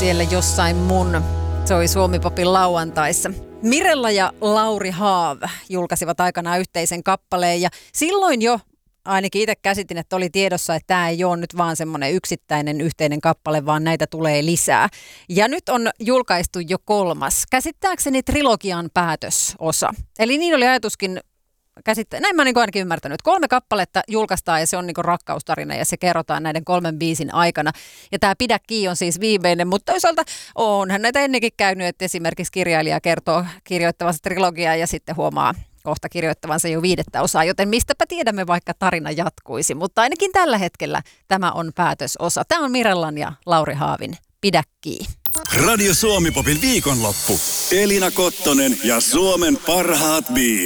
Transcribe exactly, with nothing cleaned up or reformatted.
siellä jossain mun. Se oli Suomi-popin lauantaissa. Mirella ja Lauri Haav julkaisivat aikanaan yhteisen kappaleen ja silloin jo ainakin itse käsitin, että oli tiedossa, että tämä ei ole nyt vaan semmoinen yksittäinen yhteinen kappale, vaan näitä tulee lisää. Ja nyt on julkaistu jo kolmas, käsittääkseni trilogian päätösosa. Eli niin oli ajatuskin, käsitte- näin mä niin ainakin ymmärtänyt, kolme kappaletta julkaistaan ja se on niin kuin rakkaustarina ja se kerrotaan näiden kolmen biisin aikana. Ja tämä Pidä kiinni on siis viimeinen, mutta toisaalta onhan näitä ennenkin käynyt, että esimerkiksi kirjailija kertoo kirjoittavansa trilogiaa ja sitten huomaa kohta kirjoittavansa jo viidettä osaa, joten mistäpä tiedämme, vaikka tarina jatkuisi. Mutta ainakin tällä hetkellä tämä on päätösosa. Tämä on Mirellan ja Lauri Haavin Pidä kiinni. Radio Suomi-popin viikonloppu. Elina Kottonen ja Suomen parhaat biisit.